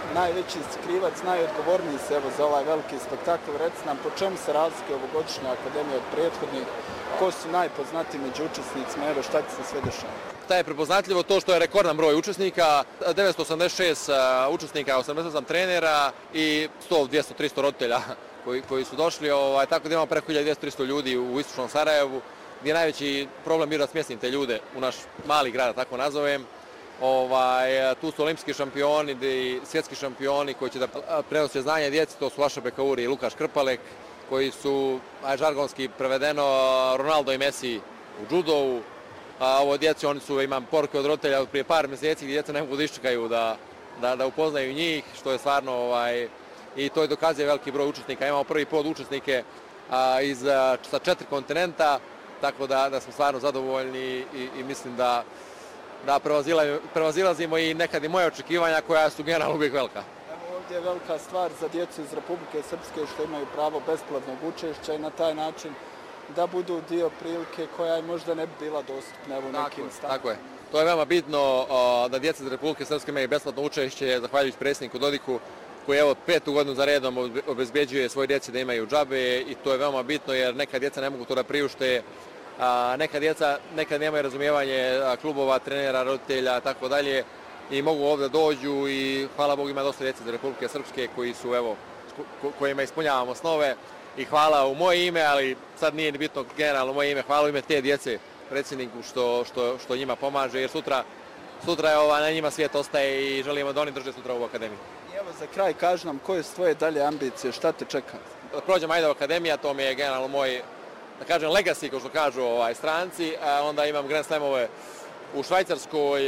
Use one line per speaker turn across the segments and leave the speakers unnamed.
najveći skrivac, najodgovorniji se evo za ovaj veliki spektakl. Reci nam po čemu se razlikuje ovogodišnja akademija od prethodnih, ko su najpoznatiji među učesnicima, evo šta ti se sve dešava?
Šta je prepoznatljivo to što je rekordan broj učesnika, 986 učesnika, 88 trenera i 100, 200, 300 roditelja koji su došli, tako da imamo preko 1200 ljudi u istočnom Sarajevu, gdje je najveći problem bio da smjestim te ljude u naš mali grad, tako nazovem. Tu su olimpijski šampioni i svjetski šampioni koji će da prenose znanje djeci, to su Vaša Bekauri i Lukaš Krpalek, koji su, žargonski prevedeno, Ronaldo i Messi u judovu. Ovo djeci, oni su, imam poruke od roditelja prije par mjeseci gdje djeca ne mogu da iščekaju da upoznaju njih, što je stvarno, i to je dokazuje veliki broj učesnika. Imamo prvi pod učesnike sa 4 kontinenta, tako da smo stvarno zadovoljni i mislim da prevazilazimo i nekad i moje očekivanja koja su generalno uvijek velika.
Ovdje je velika stvar za djecu iz Republike Srpske što imaju pravo besplatnog učešća i na taj način da budu dio prilike koja možda ne bi bila dostupna u nekim stavima.
Tako je. To je veoma bitno da djeca iz Republike Srpske imaju besplatno učešće, zahvaljujući predsjedniku Dodiku, koji evo 5. godinu za redom obezbeđuje svoje djeci da imaju džabe i to je veoma bitno jer neka djeca ne mogu to da priušte, neka djeca nekad nemaju razumijevanje klubova, trenera, roditelja, tako dalje i mogu ovdje dođu i hvala Bogu ima dosta djece iz Republike Srpske koji su evo, kojima ispunjavamo snove i hvala u moje ime, ali sad nije ni bitno generalno moje ime, hvala u ime te djece predsjedniku što njima pomaže jer sutra je na njima svijet ostaje i želimo da oni drže sutra u akademiji.
I evo za kraj kaži nam koje su tvoje dalje ambicije, šta te čeka?
Da prođem Ajde akademija, to mi je generalno moj, da kažem, legacy, kao što kažu stranci, onda imam Grand Slamove u Švajcarskoj,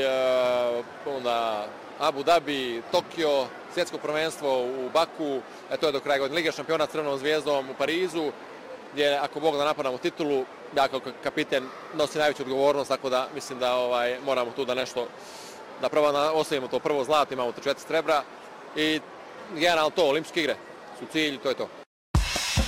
onda Abu Dhabi, Tokio, svjetsko prvenstvo u Baku, to je do kraja godine, Liga šampiona s Crvenom zvijezdom u Parizu, gdje ako Bog da napadamo titulu, ja kao kapiten nosim najveću odgovornost, tako da mislim da moramo tu da nešto, da prvo osvojimo to prvo zlato, imamo 4 srebra i generalno to, olimpijske igre su cilj i to je to.